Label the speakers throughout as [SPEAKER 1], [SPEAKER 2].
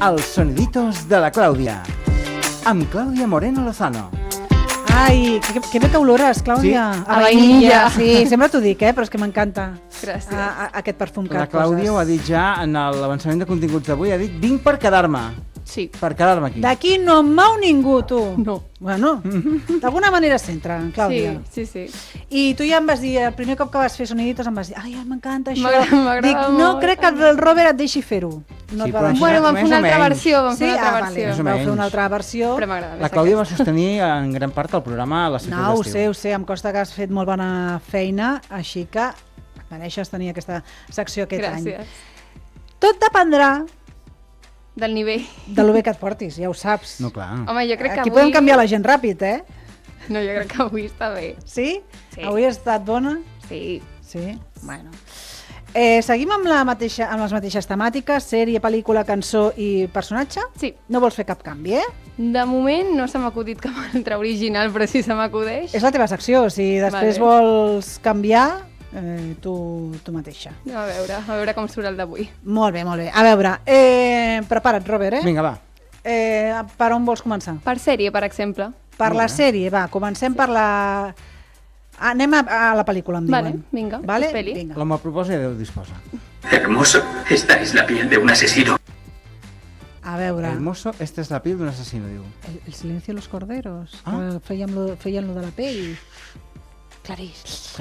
[SPEAKER 1] Els soniditos de la Clàudia, amb Clàudia Moreno Lozano.
[SPEAKER 2] Ai, que bé que olores, Clàudia.
[SPEAKER 1] Sí?
[SPEAKER 2] A vainilla. Sí, sempre t'ho dic, però és que m'encanta.
[SPEAKER 3] Gràcies.
[SPEAKER 2] Aquest perfum que
[SPEAKER 1] La Clàudia ho ha dit ja en l'avançament de continguts d'avui, ha dit vinc per quedar-me.
[SPEAKER 3] Sí.
[SPEAKER 1] Per quedar-me aquí.
[SPEAKER 2] D'aquí no em mou ningú, tu.
[SPEAKER 3] No.
[SPEAKER 2] Bueno, d'alguna manera s'entra, Clàudia.
[SPEAKER 3] Sí.
[SPEAKER 2] I tu ja em vas dir, el primer cop que vas fer soniditos em vas dir, ai, m'encanta això.
[SPEAKER 3] M'agrada
[SPEAKER 2] Dic,
[SPEAKER 3] molt.
[SPEAKER 2] no crec que el Robert et deixi fer-ho. No
[SPEAKER 1] Sí,
[SPEAKER 2] et va
[SPEAKER 1] però
[SPEAKER 2] deixar.
[SPEAKER 3] Bueno, vam
[SPEAKER 1] Més
[SPEAKER 3] fer una
[SPEAKER 1] o
[SPEAKER 3] altra
[SPEAKER 1] menys.
[SPEAKER 3] versió, vam fer una altra
[SPEAKER 2] vale,
[SPEAKER 3] versió.
[SPEAKER 1] Més o
[SPEAKER 2] vau fer
[SPEAKER 1] menys.
[SPEAKER 2] una altra versió.
[SPEAKER 3] Però m'agrada
[SPEAKER 1] La
[SPEAKER 3] més
[SPEAKER 1] Clàudia va
[SPEAKER 3] aquesta.
[SPEAKER 1] sostenir en gran part el programa a la ciutat
[SPEAKER 2] No,
[SPEAKER 1] d'estiu.
[SPEAKER 2] ho sé, em costa que has fet molt bona feina, així que et mereixes tenir aquesta secció aquest any.
[SPEAKER 3] Gràcies.
[SPEAKER 2] Tot dependrà
[SPEAKER 3] Del nivell.
[SPEAKER 2] de lo bé que et portis, ja ho saps.
[SPEAKER 1] No, clar.
[SPEAKER 3] Home, jo crec que
[SPEAKER 2] Aquí
[SPEAKER 3] avui...
[SPEAKER 2] podem canviar la gent ràpid, eh?
[SPEAKER 3] No, jo crec que avui està bé.
[SPEAKER 2] Sí?
[SPEAKER 3] Sí.
[SPEAKER 2] Avui has estat bona?
[SPEAKER 3] Sí.
[SPEAKER 2] Sí? Bueno. Seguim amb les mateixes temàtiques, sèrie, pel·lícula, cançó i personatge?
[SPEAKER 3] Sí.
[SPEAKER 2] No vols fer cap canvi, eh?
[SPEAKER 3] De moment no se m'ha acudit cap altre original, però si se m'acudeix...
[SPEAKER 2] És la teva secció, si després vols canviar, tu mateixa.
[SPEAKER 3] A veure com surt el d'avui.
[SPEAKER 2] Molt bé, molt bé. A veure, prepara't, Robert, eh?
[SPEAKER 1] Vinga, va.
[SPEAKER 2] Per on vols començar?
[SPEAKER 3] Per sèrie, per exemple.
[SPEAKER 2] Per
[SPEAKER 1] Molt
[SPEAKER 2] la
[SPEAKER 1] bé.
[SPEAKER 2] sèrie, va, comencem per la... Anem a la pel·lícula, em
[SPEAKER 3] Vale,
[SPEAKER 2] diuen.
[SPEAKER 3] vinga,
[SPEAKER 2] Vale?
[SPEAKER 3] és peli.
[SPEAKER 2] Vinga.
[SPEAKER 1] L'home proposa i Déu disposa.
[SPEAKER 4] Hermoso, esta es la piel de un asesino.
[SPEAKER 2] A veure,
[SPEAKER 1] Hermoso, esta es la piel d'un assassino, diu.
[SPEAKER 2] el silencio de los corderos,
[SPEAKER 1] Ah.
[SPEAKER 2] feien lo de la pell. Clarís.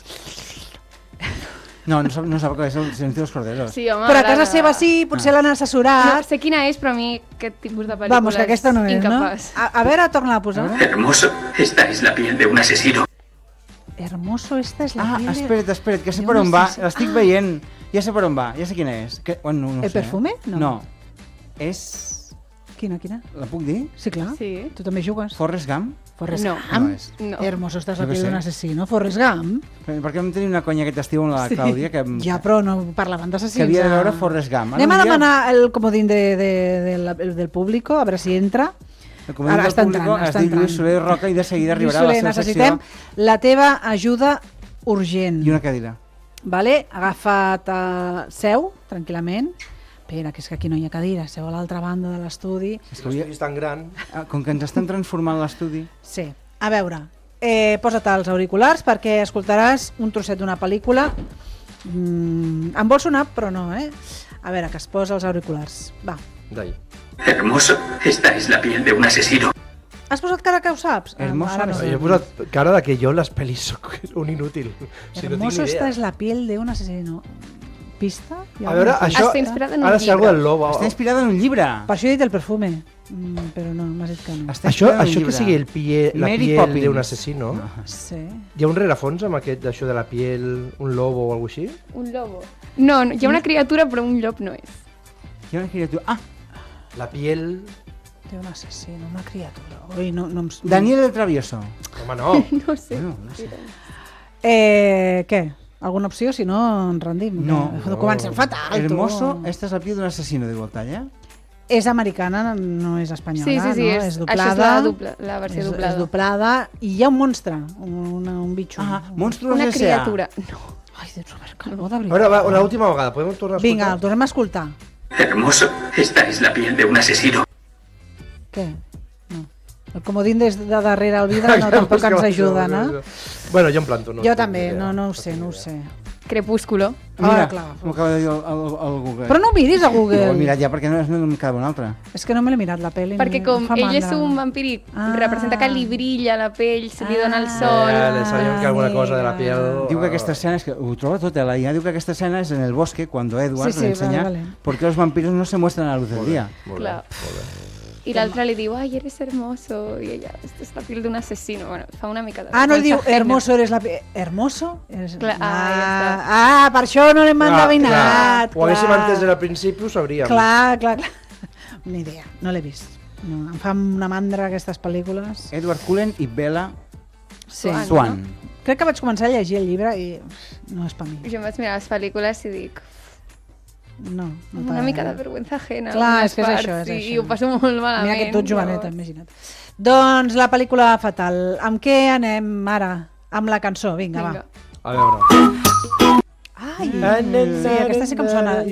[SPEAKER 1] No sap què és el silenci dels corderos.
[SPEAKER 3] Sí, home,
[SPEAKER 2] Però a casa
[SPEAKER 3] m'agrada.
[SPEAKER 2] seva sí, potser l'han
[SPEAKER 3] No,
[SPEAKER 2] assessorat.
[SPEAKER 3] sé quina és, però a mi aquest tipus de pel·lícules
[SPEAKER 2] Vamos, que aquesta no és,
[SPEAKER 3] incapaç.
[SPEAKER 2] no? A veure, torna a posar.
[SPEAKER 4] Hermoso, esta es la piel de un asesino.
[SPEAKER 2] Hermoso, esta és la piel.
[SPEAKER 1] Espera't, que sé
[SPEAKER 2] de
[SPEAKER 1] per
[SPEAKER 2] un
[SPEAKER 1] on va.
[SPEAKER 2] assassí-
[SPEAKER 1] L'estic veient. Ja sé per on va, ja sé quina és. No
[SPEAKER 2] El
[SPEAKER 1] sé,
[SPEAKER 2] perfume? No.
[SPEAKER 1] No. És...
[SPEAKER 2] Quina?
[SPEAKER 1] La puc dir?
[SPEAKER 2] Sí, clar.
[SPEAKER 3] Sí.
[SPEAKER 2] Tu també jugues.
[SPEAKER 1] Forrest Gump?
[SPEAKER 2] Forrest
[SPEAKER 3] No.
[SPEAKER 2] Gump.
[SPEAKER 1] No és.
[SPEAKER 3] No.
[SPEAKER 2] Hermoso, estàs
[SPEAKER 1] Jo
[SPEAKER 2] la
[SPEAKER 1] què
[SPEAKER 2] piel
[SPEAKER 1] sé.
[SPEAKER 2] d'un assassí, no? Forrest Gump.
[SPEAKER 1] Perquè vam tenir una conya aquest estiu amb la Clàudia que
[SPEAKER 2] Ja, però no parlaven d'assassins.
[SPEAKER 1] que havia de veure Forrest Gump.
[SPEAKER 2] Anem a demanar el comodín del público, a veure si entra.
[SPEAKER 1] El comodín
[SPEAKER 2] Ara
[SPEAKER 1] del
[SPEAKER 2] està
[SPEAKER 1] públic
[SPEAKER 2] entrant,
[SPEAKER 1] es
[SPEAKER 2] està
[SPEAKER 1] diu
[SPEAKER 2] entrant.
[SPEAKER 1] Lluís Soler Roca i de seguida
[SPEAKER 2] Lluís
[SPEAKER 1] arribarà
[SPEAKER 2] Soler,
[SPEAKER 1] la seva
[SPEAKER 2] necessitem
[SPEAKER 1] secció
[SPEAKER 2] la teva ajuda urgent.
[SPEAKER 1] i una cadira.
[SPEAKER 2] Vale? Agafa't seu, tranquil·lament. Espera, que és que aquí no hi ha cadira, seu a l'altra banda de l'estudi.
[SPEAKER 1] És que avui,
[SPEAKER 5] L'estudi és tan gran.
[SPEAKER 1] com que ens estan transformant l'estudi...
[SPEAKER 2] Sí, a veure, posa't els auriculars perquè escoltaràs un trosset d'una pel·lícula. Em vol sonar, però no, eh? A veure, que es posa els auriculars. Va.
[SPEAKER 5] D'ahir.
[SPEAKER 4] Hermoso, esta es la piel de un asesino.
[SPEAKER 2] Has posat cara que ho saps?
[SPEAKER 1] Hermoso,
[SPEAKER 2] Ara no.
[SPEAKER 1] no
[SPEAKER 5] Jo he posat cara de que jo les pel·lis soc un inútil. O sigui, no tinc
[SPEAKER 2] Hermoso,
[SPEAKER 5] ni
[SPEAKER 2] esta
[SPEAKER 5] idea.
[SPEAKER 2] es la piel de un asesino. Pista? Hi ha
[SPEAKER 5] A veure,
[SPEAKER 2] alguna pista?
[SPEAKER 5] això
[SPEAKER 3] Està inspirat en un
[SPEAKER 5] ha de ser
[SPEAKER 3] llibre.
[SPEAKER 5] algo del lobo.
[SPEAKER 1] Està inspirada en un llibre.
[SPEAKER 2] Per això he dit el perfume, però no, m'has dit que no.
[SPEAKER 1] Està
[SPEAKER 5] Això,
[SPEAKER 1] inspirada en un
[SPEAKER 5] això que
[SPEAKER 1] llibre.
[SPEAKER 5] sigui la
[SPEAKER 1] Mary
[SPEAKER 5] piel
[SPEAKER 1] Poppins.
[SPEAKER 5] d'un assassino,
[SPEAKER 2] Sí.
[SPEAKER 5] hi ha un rerefons amb aquest d'això de la piel, un lobo o alguna així?
[SPEAKER 3] Un lobo. No, hi ha una criatura, però un llop no és.
[SPEAKER 1] Hi ha una criatura... Ah,
[SPEAKER 5] La piel...
[SPEAKER 2] Té un assassino, una criatura. Ui, no em...
[SPEAKER 1] Daniel el Travieso.
[SPEAKER 5] Home, no.
[SPEAKER 3] No sé.
[SPEAKER 1] Bueno, no sé.
[SPEAKER 2] Què? Alguna opció? Si no, ens rendim.
[SPEAKER 1] No.
[SPEAKER 2] Que comencem fatal, tu.
[SPEAKER 1] Hermoso, esta es la piel d'un assassino, diu el tall, eh?
[SPEAKER 2] És americana, no és espanyola,
[SPEAKER 3] Sí,
[SPEAKER 2] no? És
[SPEAKER 3] això
[SPEAKER 2] doblada.
[SPEAKER 3] és la versió
[SPEAKER 2] és
[SPEAKER 3] doblada.
[SPEAKER 2] doblada. I hi ha un monstre, un bitxo.
[SPEAKER 1] Ah, Monstruos
[SPEAKER 3] Una
[SPEAKER 1] S.A.
[SPEAKER 3] criatura. No.
[SPEAKER 2] Ai, de Robert Calvo, de
[SPEAKER 5] A
[SPEAKER 2] veritat.
[SPEAKER 5] veure, va, una última vegada, podem tornar a escoltar?
[SPEAKER 2] Vinga, el tornem a escoltar.
[SPEAKER 4] Hermoso, esta es la piel de un asesino.
[SPEAKER 2] Què? No. El comodín des de darrere al vidre no, tampoc ens ajuda, no?
[SPEAKER 5] Bueno, jo em planto. No
[SPEAKER 2] Jo
[SPEAKER 5] tinc
[SPEAKER 2] també,
[SPEAKER 5] ni idea.
[SPEAKER 2] no ho sé,
[SPEAKER 5] tinc
[SPEAKER 2] no ho
[SPEAKER 5] idea.
[SPEAKER 2] sé.
[SPEAKER 3] Crepúsculo.
[SPEAKER 1] Mira,
[SPEAKER 2] Ah, clar.
[SPEAKER 1] m'ho acaba de dir el Google.
[SPEAKER 2] Però no ho miris a
[SPEAKER 1] Ho he
[SPEAKER 2] Google.
[SPEAKER 1] mirat ja perquè no em quedava una altra.
[SPEAKER 2] És que no me l'he mirat, la pel·li.
[SPEAKER 3] Perquè com
[SPEAKER 2] em fa
[SPEAKER 3] ell és
[SPEAKER 2] mandra.
[SPEAKER 3] un vampiri,
[SPEAKER 2] Ah.
[SPEAKER 3] representa que li brilla la pell, se li dona el sol.
[SPEAKER 5] Vale, sabíem que alguna cosa de la
[SPEAKER 2] amiga.
[SPEAKER 5] piel...
[SPEAKER 1] Diu que aquesta escena, és que ho troba tot, la IA, diu que aquesta escena és en el bosque, cuando Edward
[SPEAKER 2] Sí,
[SPEAKER 1] le enseña
[SPEAKER 2] vale.
[SPEAKER 1] por qué los vampiros no se muestran a la luz del día.
[SPEAKER 5] Molt bé,
[SPEAKER 3] Clar.
[SPEAKER 5] molt bé.
[SPEAKER 3] I l'altre li diu, ai, eres hermoso, i ella, esta és la piel d'un assassino. Bueno, fa una mica de...
[SPEAKER 2] Ah, no el diu,
[SPEAKER 3] mensaje,
[SPEAKER 2] hermoso eres la... Hermoso?
[SPEAKER 3] Clar,
[SPEAKER 2] per això no l'hem endevinat.
[SPEAKER 5] Ho haguéssim entès al principi, ho sabríem.
[SPEAKER 2] Clar. Ni idea, no l'he vist. No, em fa una mandra aquestes pel·lícules.
[SPEAKER 1] Edward Cullen i Bella
[SPEAKER 2] Sí.
[SPEAKER 3] Swan.
[SPEAKER 1] Swan.
[SPEAKER 2] Crec que vaig començar a llegir el llibre i no és per mi.
[SPEAKER 3] Jo em vaig mirar les pel·lícules i dic,
[SPEAKER 2] No, no
[SPEAKER 3] una mica de vergüenza ajena.
[SPEAKER 2] Clar,
[SPEAKER 3] algunes
[SPEAKER 2] és que és això,
[SPEAKER 3] parts,
[SPEAKER 2] és això.
[SPEAKER 3] I ho passo molt malament.
[SPEAKER 2] Mira que tot joveneta,
[SPEAKER 3] llavors.
[SPEAKER 2] imagina't. Doncs la pel·lícula fatal. Amb què anem ara? Amb la cançó, vinga.
[SPEAKER 3] Vinga.
[SPEAKER 2] Va.
[SPEAKER 5] A veure.
[SPEAKER 2] Ai, sí, aquesta sí que em sona.